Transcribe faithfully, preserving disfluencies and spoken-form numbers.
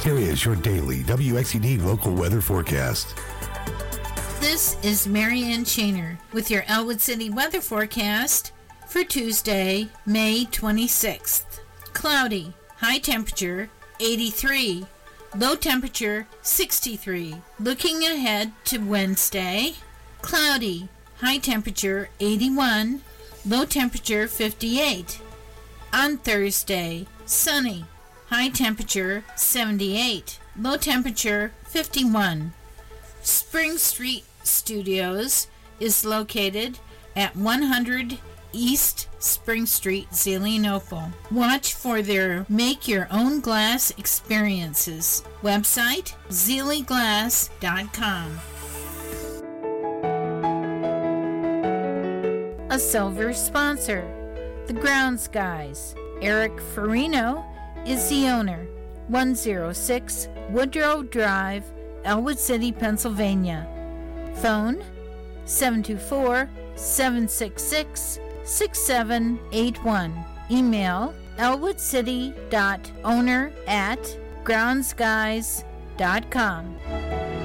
Here is your daily W X E D local weather forecast. This is Marianne Shaner with your Elwood City weather forecast for Tuesday, May twenty-sixth. Cloudy, high temperature eighty-three, low temperature sixty-three. Looking ahead to Wednesday, cloudy, high temperature eighty-one, low temperature fifty-eight. On Thursday, sunny, high temperature seventy-eight, low temperature fifty-one. Spring Street Studios is located at one hundred East Spring Street, Zelienople. Watch for their Make Your Own Glass experiences. Website, zelie glass dot com. A silver sponsor, The Grounds Guys. Eric Farino is the owner. one oh six Woodrow Drive, Elwood City, Pennsylvania. Phone seven two four, seven six six, six seven eight one. Email elwoodcity dot owner at groundsguys dot com.